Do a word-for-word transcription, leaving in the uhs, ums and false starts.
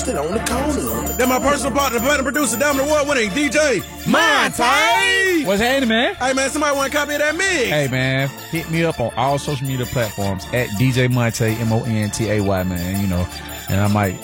roasted on the corner. Then my personal partner, the platinum producer, Diamond Award winning D J Monte. What's happening, man? Hey, man, somebody want a copy of that mix? Hey, man, hit me up on all social media platforms at D J Monte, M O N T A Y, man, you know, and I might